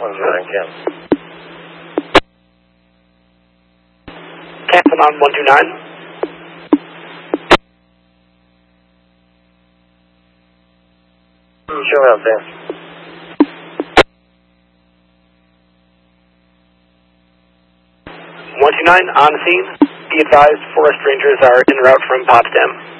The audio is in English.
cancel. Cancel on 129. Show me out there. 129 on scene. Be advised, forest rangers are en route from Potsdam.